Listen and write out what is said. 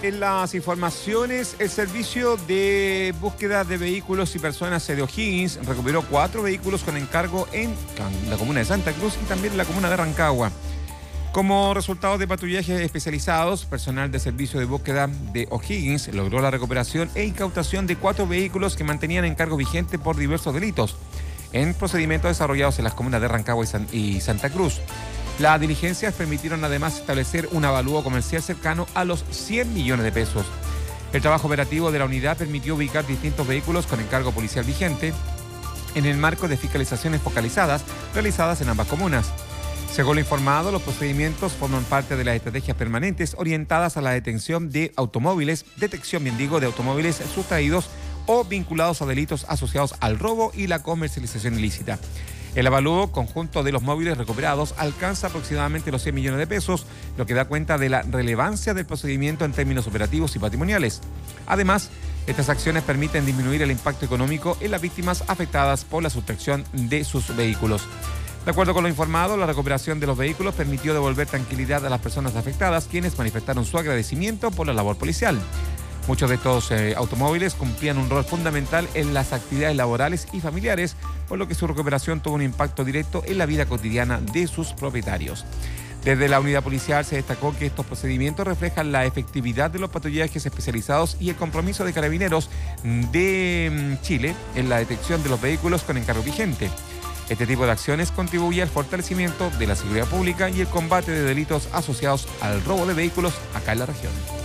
En las informaciones, el servicio de búsqueda de vehículos y personas de O'Higgins recuperó 4 vehículos con encargo en la comuna de Santa Cruz y también en la comuna de Rancagua. Como resultado de patrullajes especializados, personal de servicio de búsqueda de O'Higgins logró la recuperación e incautación de 4 vehículos que mantenían encargo vigente por diversos delitos en procedimientos desarrollados en las comunas de Rancagua y Santa Cruz. Las diligencias permitieron además establecer un avalúo comercial cercano a los 100 millones de pesos. El trabajo operativo de la unidad permitió ubicar distintos vehículos con encargo policial vigente en el marco de fiscalizaciones focalizadas realizadas en ambas comunas. Según lo informado, los procedimientos forman parte de las estrategias permanentes orientadas a la detención de automóviles, de automóviles sustraídos o vinculados a delitos asociados al robo y la comercialización ilícita. El avalúo conjunto de los móviles recuperados alcanza aproximadamente los 100 millones de pesos, lo que da cuenta de la relevancia del procedimiento en términos operativos y patrimoniales. Además, estas acciones permiten disminuir el impacto económico en las víctimas afectadas por la sustracción de sus vehículos. De acuerdo con lo informado, la recuperación de los vehículos permitió devolver tranquilidad a las personas afectadas, quienes manifestaron su agradecimiento por la labor policial. Muchos de estos automóviles cumplían un rol fundamental en las actividades laborales y familiares, por lo que su recuperación tuvo un impacto directo en la vida cotidiana de sus propietarios. Desde la unidad policial se destacó que estos procedimientos reflejan la efectividad de los patrullajes especializados y el compromiso de Carabineros de Chile en la detección de los vehículos con encargo vigente. Este tipo de acciones contribuye al fortalecimiento de la seguridad pública y el combate de delitos asociados al robo de vehículos acá en la región.